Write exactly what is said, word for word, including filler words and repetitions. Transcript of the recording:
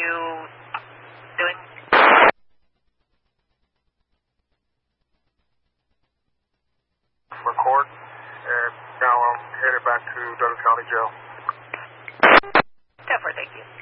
you doing? Record, and now I'm headed back to Douglas County Jail. ten four, thank you.